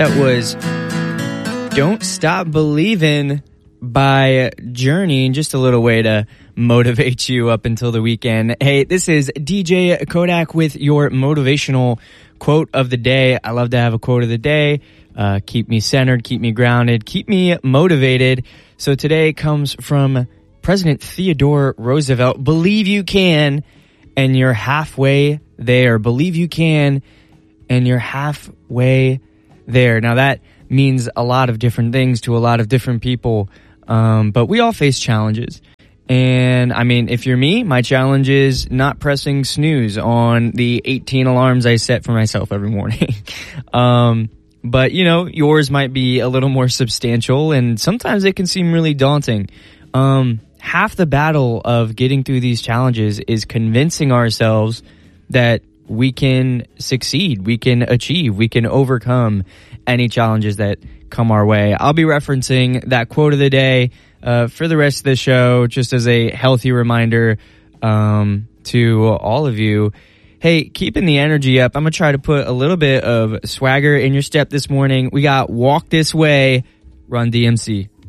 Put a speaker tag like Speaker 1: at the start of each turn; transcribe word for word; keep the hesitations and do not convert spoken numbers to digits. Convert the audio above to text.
Speaker 1: That was Don't Stop Believin' by Journey, and just a little way to motivate you up until the weekend. Hey, this is D J Kodak with your motivational quote of the day. I love to have a quote of the day. Uh, keep me centered, keep me grounded, keep me motivated. So today comes from President Theodore Roosevelt. Believe you can, and you're halfway there. Believe you can, and you're halfway there. Now that means a lot of different things to a lot of different people, um, but we all face challenges. And I mean, if you're me, my challenge is not pressing snooze on the eighteen alarms I set for myself every morning. um, but you know, yours might be a little more substantial, and sometimes it can seem really daunting. Um, half the battle of getting through these challenges is convincing ourselves that we can succeed, we can achieve, we can overcome any challenges that come our way. I'll be referencing that quote of the day uh, for the rest of the show, just as a healthy reminder um, to all of you. Hey, keeping the energy up, I'm going to try to put a little bit of swagger in your step this morning. We got Walk This Way, Run D M C.